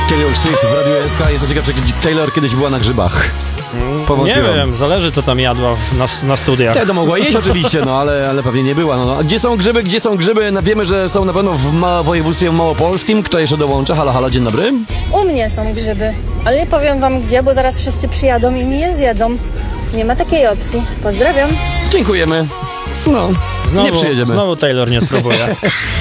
Taylor Swift w Radiu SK. Jestem ciekaw, czy Taylor kiedyś była na grzybach. Nie wiem, zależy co tam jadła na studiach. To mogła jeść oczywiście, no ale pewnie nie była. No. A gdzie są grzyby? Gdzie są grzyby? No, wiemy, że są na pewno w województwie małopolskim. Kto jeszcze dołącza? Halo, halo, dzień dobry. U mnie są grzyby, ale nie powiem wam gdzie, bo zaraz wszyscy przyjadą i mi je zjedzą. Nie ma takiej opcji. Pozdrawiam. Dziękujemy. No, nie przyjedziemy. Znowu Taylor nie spróbuje.